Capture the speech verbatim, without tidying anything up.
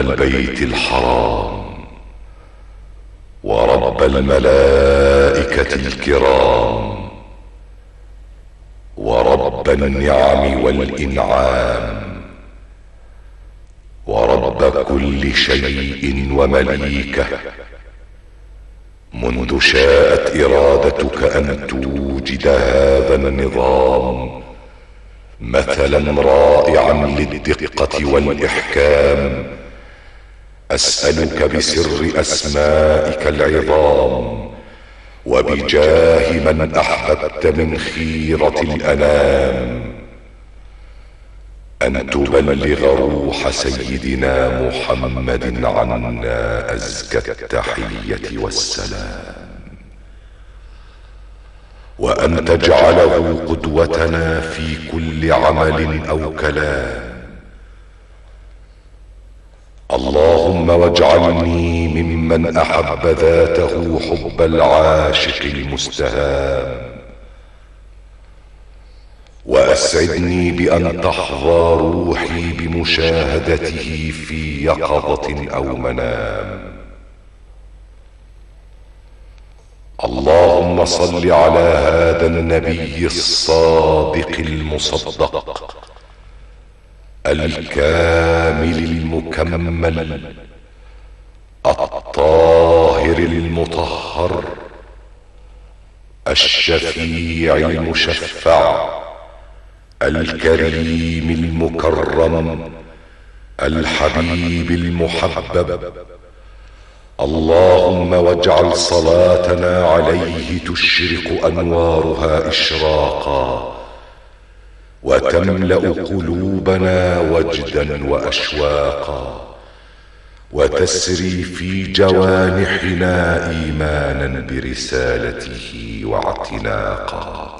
البيت الحرام ورب الملائكة الكرام ورب النعم والإنعام ورب كل شيء ومليكه، منذ شاءت إرادتك أن توجد هذا النظام مثلا رائعا للدقة والإحكام، أسألك بسر أسمائك العظام وبجاه من أحببت من خيرة الأنام أن تبلغ روح سيدنا محمد عنا أزكى التحية والسلام، وأن تجعله قدوتنا في كل عمل أو كلام. اللهم واجعلني ممن أحب ذاته حب العاشق المستهام، وأسعدني بأن تحظى روحي بمشاهدته في يقظة أو منام. اللهم صل على هذا النبي الصادق المصدق الكامل المكمل الطاهر المطهر الشفيع المشفع الكريم المكرم الحبيب المحبب. اللهم واجعل صلاتنا عليه تشرق أنوارها إشراقا وتملأ قلوبنا وجدا وأشواقا وتسري في جوانحنا إيمانا برسالته واعتناقا.